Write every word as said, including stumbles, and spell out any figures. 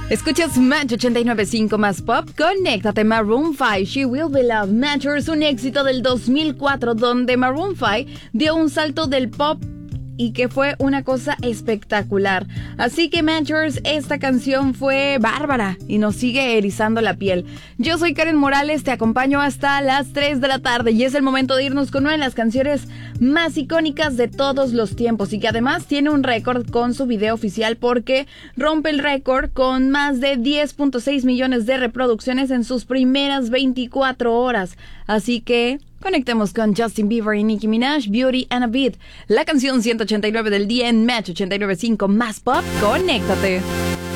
Escuchas Match ochenta y nueve punto cinco más pop. Conéctate. Maroon five, She Will Be Loved. Matchers, un éxito del dos mil cuatro donde Maroon five dio un salto del pop y que fue una cosa espectacular. Así que Matchers, esta canción fue bárbara y nos sigue erizando la piel. Yo soy Karen Morales, te acompaño hasta las tres de la tarde y es el momento de irnos con una de las canciones más icónicas de todos los tiempos y que además tiene un récord con su video oficial porque rompe el récord con más de diez punto seis millones de reproducciones en sus primeras veinticuatro horas. Así que conectemos con Justin Bieber y Nicki Minaj, Beauty and a Beat, la canción ciento ochenta y nueve del día en Match ochenta y nueve punto cinco más pop. Conéctate.